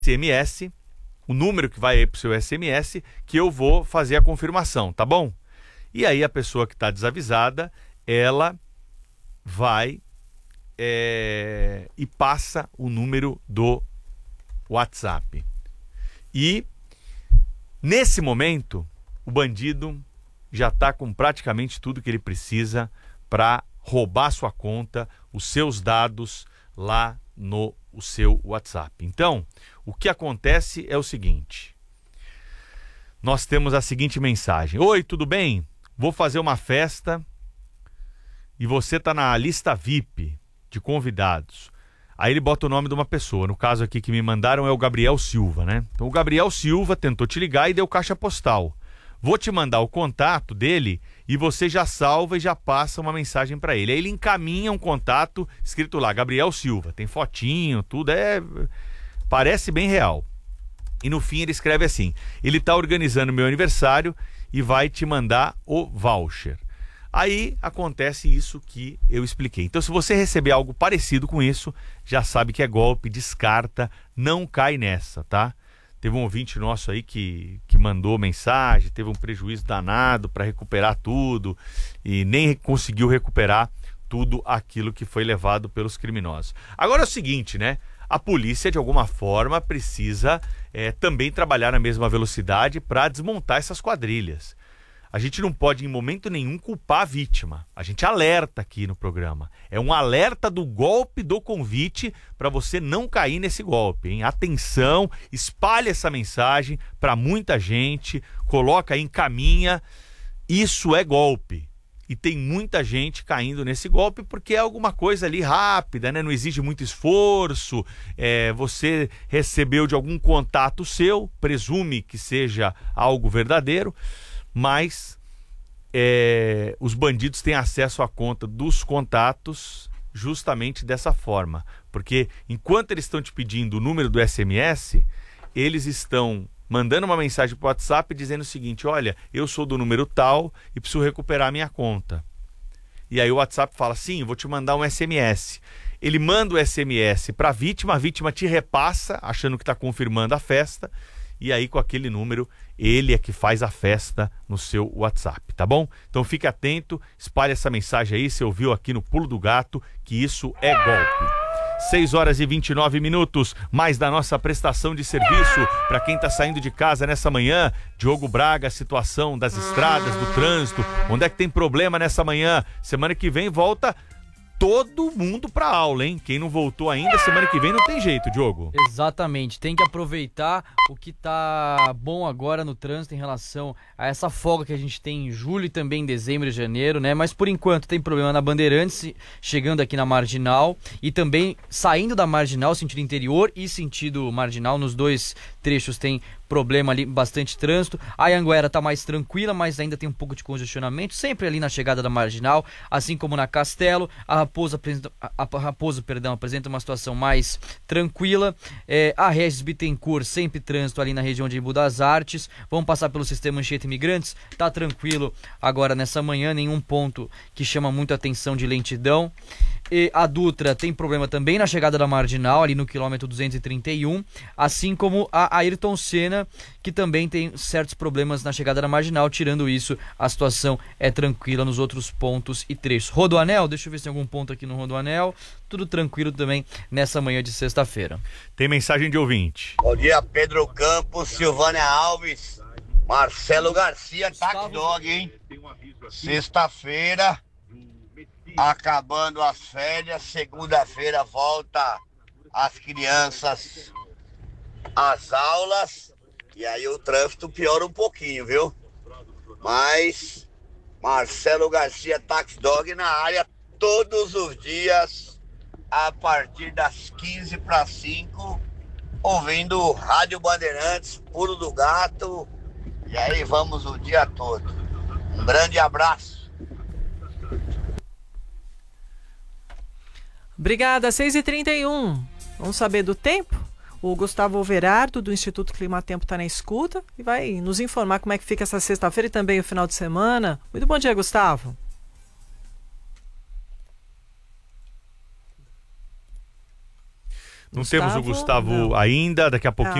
SMS, o número que vai aí pro seu SMS, que eu vou fazer a confirmação, tá bom? E aí a pessoa que está desavisada, ela vai e passa o número do WhatsApp. E nesse momento, o bandido já está com praticamente tudo que ele precisa para roubar sua conta, os seus dados lá no seu WhatsApp. Então, o que acontece é o seguinte: nós temos a seguinte mensagem: oi, tudo bem? Vou fazer uma festa e você está na lista VIP de convidados. Aí ele bota o nome de uma pessoa. No caso aqui que me mandaram é o Gabriel Silva, né? Então o Gabriel Silva tentou te ligar e deu caixa postal. Vou te mandar o contato dele e você já salva e já passa uma mensagem para ele. Aí ele encaminha um contato escrito lá, Gabriel Silva. Tem fotinho, tudo, parece bem real. E no fim ele escreve assim: ele está organizando meu aniversário e vai te mandar o voucher. Aí acontece isso que eu expliquei. Então, se você receber algo parecido com isso, já sabe que é golpe, descarta, não cai nessa, tá? Teve um ouvinte nosso aí que mandou mensagem, teve um prejuízo danado para recuperar tudo e nem conseguiu recuperar tudo aquilo que foi levado pelos criminosos. Agora é o seguinte, né? A polícia, de alguma forma, precisa também trabalhar na mesma velocidade para desmontar essas quadrilhas. A gente não pode, em momento nenhum, culpar a vítima. A gente alerta aqui no programa. É um alerta do golpe do convite para você não cair nesse golpe, hein? Atenção, espalhe essa mensagem para muita gente, coloca aí, encaminha. Isso é golpe. E tem muita gente caindo nesse golpe porque é alguma coisa ali rápida, né? Não exige muito esforço. Você recebeu de algum contato seu, presume que seja algo verdadeiro, mas os bandidos têm acesso à conta dos contatos justamente dessa forma. Porque enquanto eles estão te pedindo o número do SMS, eles estão mandando uma mensagem para o WhatsApp dizendo o seguinte: olha, eu sou do número tal e preciso recuperar a minha conta. E aí o WhatsApp fala: sim, vou te mandar um SMS. Ele manda o SMS para a vítima te repassa, achando que está confirmando a festa, e aí com aquele número, ele é que faz a festa no seu WhatsApp, tá bom? Então fique atento, espalhe essa mensagem aí, você ouviu aqui no Pulo do Gato, que isso é golpe. 6h29, mais da nossa prestação de serviço para quem está saindo de casa nessa manhã. Diogo Braga, situação das estradas, do trânsito, onde é que tem problema nessa manhã? Semana que vem volta todo mundo para aula, hein? Quem não voltou ainda, semana que vem não tem jeito, Diogo. Exatamente, tem que aproveitar o que tá bom agora no trânsito em relação a essa folga que a gente tem em julho e também em dezembro e janeiro, né? Mas por enquanto tem problema na Bandeirantes, chegando aqui na Marginal e também saindo da Marginal, sentido interior e sentido Marginal, nos dois trechos tem problema ali, bastante trânsito. A Anhanguera tá mais tranquila, mas ainda tem um pouco de congestionamento, sempre ali na chegada da Marginal, assim como na Castelo. A Raposo apresenta uma situação mais tranquila. A Regis Bittencourt, sempre trânsito ali na região de Embu das Artes. Vamos passar pelo sistema Anchieta Imigrantes, tá tranquilo agora nessa manhã, nenhum ponto que chama muito atenção de lentidão. E a Dutra tem problema também na chegada da Marginal, ali no quilômetro 231, assim como a Ayrton Senna, que também tem certos problemas na chegada da Marginal. Tirando isso, a situação é tranquila nos outros pontos e trechos. Rodoanel, deixa eu ver se tem algum ponto aqui no Rodoanel. Tudo tranquilo também nessa manhã de sexta-feira. Tem mensagem de ouvinte. Bom dia, Pedro Campos, Silvânia Alves, Marcelo Garcia, Tax Dog, hein? Sexta-feira, acabando as férias, segunda-feira volta as crianças às aulas e aí o trânsito piora um pouquinho, viu? Mas Marcelo Garcia, Tax Dog na área todos os dias a partir das 4:45, ouvindo Rádio Bandeirantes, Pulo do Gato, e aí vamos o dia todo. Um grande abraço. Obrigada, 6h31. Vamos saber do tempo? O Gustavo Overardo, do Instituto Climatempo, está na escuta e vai nos informar como é que fica essa sexta-feira e também o final de semana. Muito bom dia, Gustavo. Não temos o Gustavo ainda, daqui a pouquinho